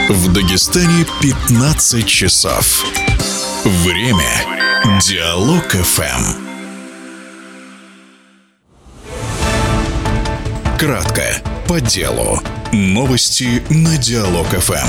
В Дагестане 15 часов. Время Диалог ФМ. Кратко, по делу. Новости на Диалог ФМ.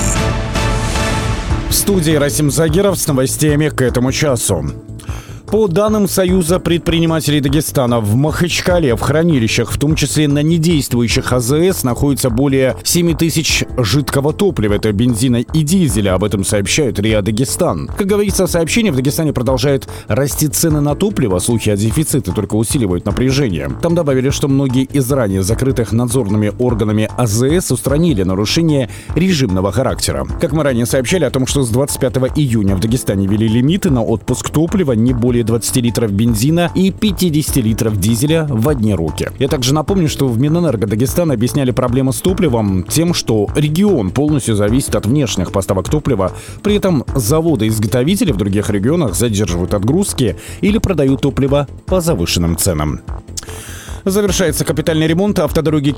В студии Расим Загиров с новостями к этому часу. По данным Союза предпринимателей Дагестана, в Махачкале в хранилищах, в том числе на недействующих АЗС, находится более 7 тысяч жидкого топлива, это бензина и дизеля. Об этом сообщают РИА Дагестан. Как говорится в сообщении, в Дагестане продолжают расти цены на топливо, слухи о дефиците только усиливают напряжение. Там добавили, что многие из ранее закрытых надзорными органами АЗС устранили нарушения режимного характера. Как мы ранее сообщали о том, что с 25 июня в Дагестане ввели лимиты на отпуск топлива не более 20 литров бензина и 50 литров дизеля в одни руки. Я также напомню, что в Минэнерго Дагестана объясняли проблемы с топливом тем, что регион полностью зависит от внешних поставок топлива. При этом заводы-изготовители в других регионах задерживают отгрузки или продают топливо по завышенным ценам. Завершается капитальный ремонт автодороги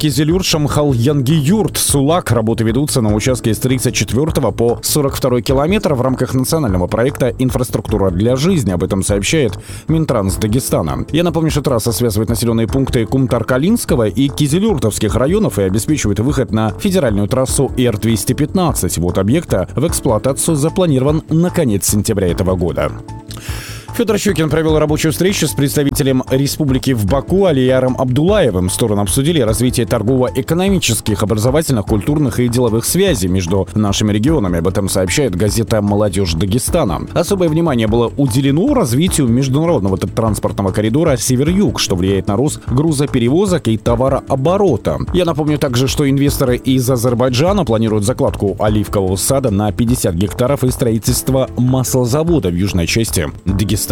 Кизилюрт-Шамхал-Янгиюрт-Сулак. Работы ведутся на участке с 34 по 42 километр в рамках национального проекта «Инфраструктура для жизни». Об этом сообщает Минтранс Дагестана. Я напомню, что трасса связывает населенные пункты Кумтар-Калинского и Кизилюртовских районов и обеспечивает выход на федеральную трассу Р-215. Вот объекта в эксплуатацию запланирован на конец сентября этого года. Федор Щукин провел рабочую встречу с представителем республики в Баку Алияром Абдулаевым. Стороны обсудили развитие торгово-экономических, образовательных, культурных и деловых связей между нашими регионами. Об этом сообщает газета «Молодежь Дагестана». Особое внимание было уделено развитию международного транспортного коридора «Север-Юг», что влияет на рост грузоперевозок и товарооборота. Я напомню также, что инвесторы из Азербайджана планируют закладку оливкового сада на 50 гектаров и строительство маслозавода в южной части Дагестана.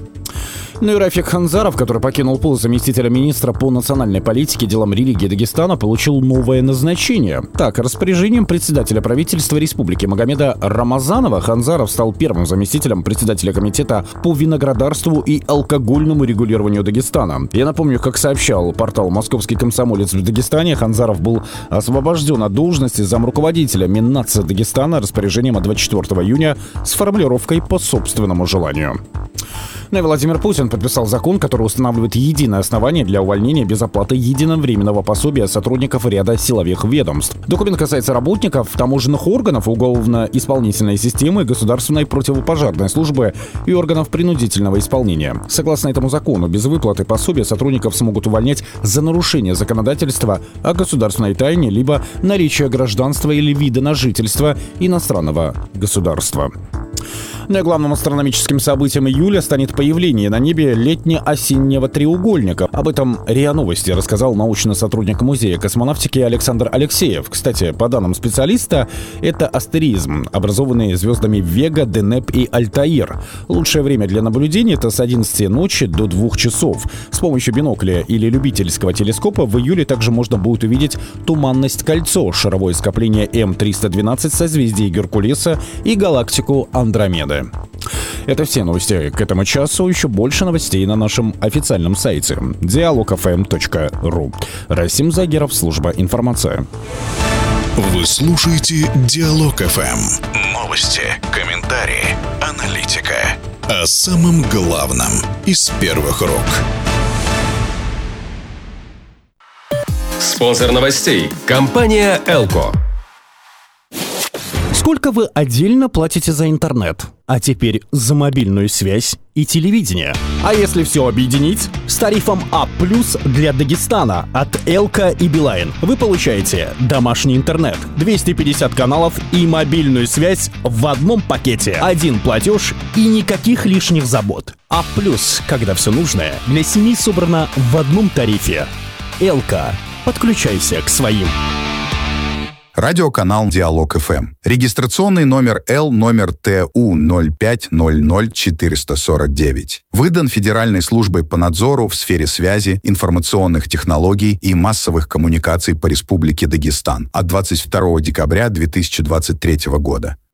Ну и Рафик Ханзаров, который покинул пост заместителя министра по национальной политике, делам религии Дагестана, получил новое назначение. Так, распоряжением председателя правительства республики Магомеда Рамазанова Ханзаров стал первым заместителем председателя комитета по виноградарству и алкогольному регулированию Дагестана. Я напомню, как сообщал портал «Московский комсомолец» в Дагестане, Ханзаров был освобожден от должности замруководителя Миннатса Дагестана распоряжением от 24 июня с формулировкой «по собственному желанию». Ну и Владимир Путин подписал закон, который устанавливает единое основание для увольнения без оплаты единовременного пособия сотрудников ряда силовых ведомств. Документ касается работников таможенных органов, уголовно-исполнительной системы, государственной противопожарной службы и органов принудительного исполнения. Согласно этому закону, без выплаты пособия сотрудников смогут увольнять за нарушение законодательства о государственной тайне либо наличие гражданства или вида на жительство иностранного государства. Ну и главным астрономическим событием июля станет появление на небе летне-осеннего треугольника. Об этом РИА Новости рассказал научный сотрудник Музея космонавтики Александр Алексеев. Кстати, по данным специалиста, это астеризм, образованный звездами Вега, Денеп и Альтаир. Лучшее время для наблюдения — это с 11 ночи до 2 часов. С помощью бинокля или любительского телескопа в июле также можно будет увидеть туманность Кольцо, шаровое скопление М312 созвездий Геркулеса и галактику Андромеды. Это все новости к этому часу. Еще больше новостей на нашем официальном сайте dialogfm.ru. Расим Загиров, служба информация. Вы слушаете Диалог ФМ. Новости, комментарии, аналитика. О самом главном из первых рук. Спонсор новостей – компания «Элко». Сколько вы отдельно платите за интернет? А теперь за мобильную связь и телевидение. А если все объединить? С тарифом А+ для Дагестана от Элко и Билайн вы получаете домашний интернет, 250 каналов и мобильную связь в одном пакете. Один платеж и никаких лишних забот. А+, когда все нужное для семьи собрано в одном тарифе. Элко. Подключайся к своим. Радиоканал «Диалог ФМ». Регистрационный номер Л номер ТУ 0500449. Выдан Федеральной службой по надзору в сфере связи, информационных технологий и массовых коммуникаций по Республике Дагестан от 22 декабря 2023 года.